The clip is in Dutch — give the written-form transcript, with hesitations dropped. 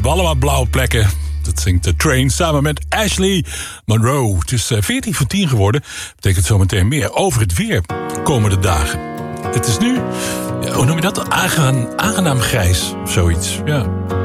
hebben allemaal blauwe plekken. Dat zingt The Train samen met Ashley Monroe. Het is 14 voor 10 geworden. Betekent zometeen meer over het weer komende dagen. Het is nu, hoe noem je dat? Aangenaam grijs of zoiets. Ja.